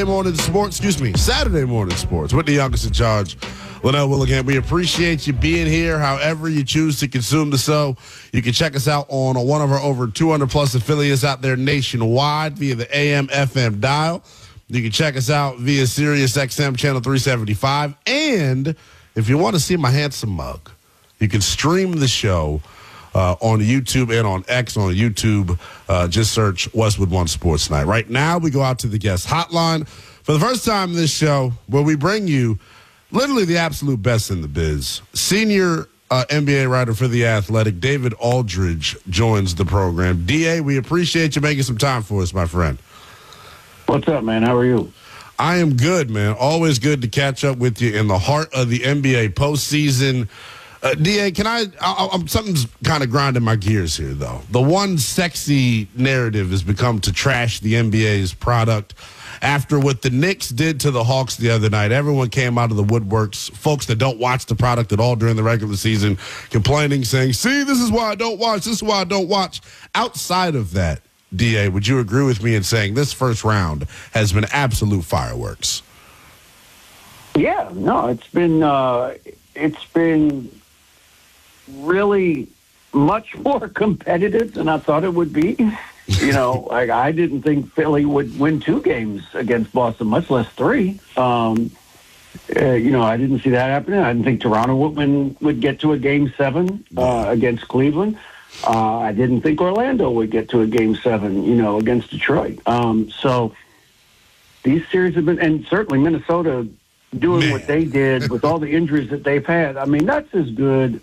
Saturday morning sports with the youngest in charge, Linnell Willingham. We appreciate you being here. However you choose to consume the show, you can check us out on one of our over 200 plus affiliates out there nationwide via the AM FM dial. You can check us out via Sirius XM channel 375. And if you want to see my handsome mug, you can stream the show on YouTube and on X. On YouTube, just search Westwood One Sports Night. Right now, we go out to the guest hotline for the first time in this show, where we bring you literally the absolute best in the biz. Senior NBA writer for The Athletic, David Aldridge, joins the program. DA, we appreciate you making some time for us, my friend. What's up, man? How are you? I am good, man. Always good to catch up with you in the heart of the NBA postseason. DA, something's kind of grinding my gears here, though. The one sexy narrative has become to trash the NBA's product. After what the Knicks did to the Hawks the other night, everyone came out of the woodworks, folks that don't watch the product at all during the regular season, complaining, saying, see, this is why I don't watch, this is why I don't watch. Outside of that, DA, would you agree with me in saying this first round has been absolute fireworks? Yeah, no, it's been really much more competitive than I thought it would be. You know, like I didn't think Philly would win 2 games against Boston, much less 3. I didn't see that happening. I didn't think Toronto would get to a Game 7 against Cleveland. I didn't think Orlando would get to a Game 7, against Detroit. So these series have been, and certainly Minnesota doing what they did with all the injuries that they've had. I mean, that's as good.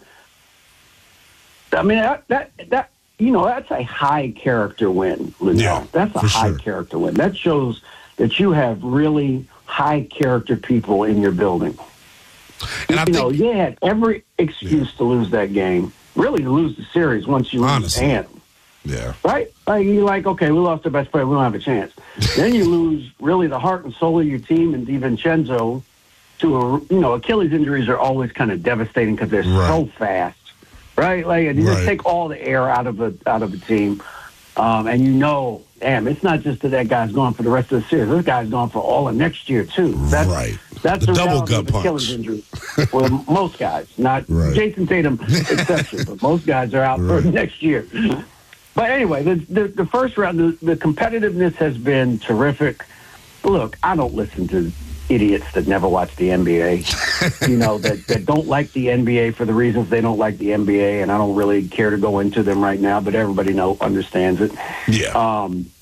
I mean, that's a high character win, Linnell. Yeah, that's a high character win. That shows that you have really high character people in your building. And you had every excuse to lose that game, really to lose the series once you lose the anthem. Yeah. Right? Like, you're like, okay, we lost our best player. We don't have a chance. Then you lose really the heart and soul of your team and DiVincenzo to Achilles injuries are always kind of devastating because they're so fast. Right, like you just take all the air out of a team, and damn, it's not just that guy's gone for the rest of the series. This guy's gone for all of next year too. That's the double gut punch. Achilles injury. Well, most guys, not Jason Tatum exception, but most guys are out for next year. But anyway, the first round, the competitiveness has been terrific. Look, I don't listen to idiots that never watch the NBA, that don't like the NBA for the reasons they don't like the NBA, and I don't really care to go into them right now, but everybody understands it. Yeah.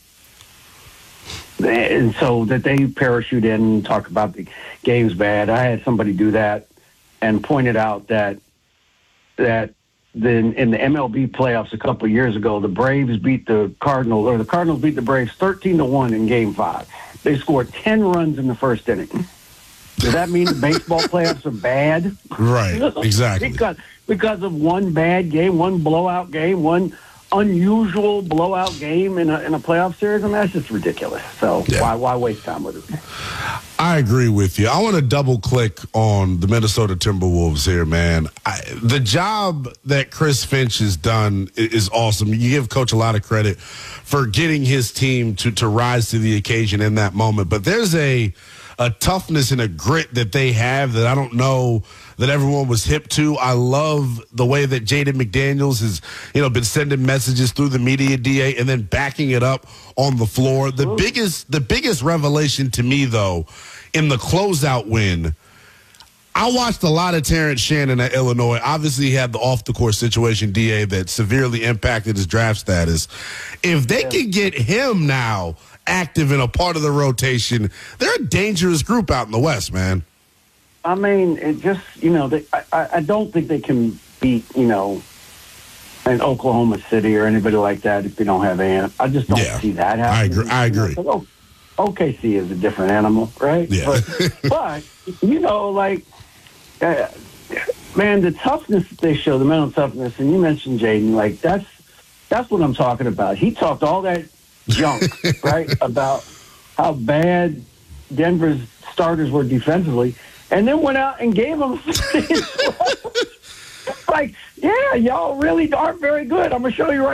And so that they parachute in and talk about the game's bad. I had somebody do that and pointed out that then in the MLB playoffs a couple of years ago, the Braves beat the Cardinals, or the Cardinals beat the Braves 13-1 in Game 5. They scored 10 runs in the first inning. Does that mean the baseball playoffs are bad? Right, exactly. because of one bad game, one blowout game, one unusual blowout game in a playoff series? I mean, that's just ridiculous. So why waste time with it? I agree with you. I want to double click on the Minnesota Timberwolves here, man. The job that Chris Finch has done is awesome. You give Coach a lot of credit for getting his team to rise to the occasion in that moment. But there's a toughness and a grit that they have that I don't know that everyone was hip to. I love the way that Jaden McDaniels has, been sending messages through the media, DA, and then backing it up on the floor. The biggest revelation to me, though, in the closeout win, I watched a lot of Terrence Shannon at Illinois. Obviously, he had the off-the-court situation, DA, that severely impacted his draft status. If they can get him now active in a part of the rotation, they're a dangerous group out in the West, man. I mean, it just, I don't think they can beat, in Oklahoma City or anybody like that if they don't have Ant. I just don't see that happening. I agree. OKC is a different animal, right? Yeah. But man, the toughness that they show, the mental toughness, and you mentioned Jaden, that's what I'm talking about. He talked all that junk, right, about how bad Denver's starters were defensively, and then went out and gave them y'all really aren't very good. I'm going to show you right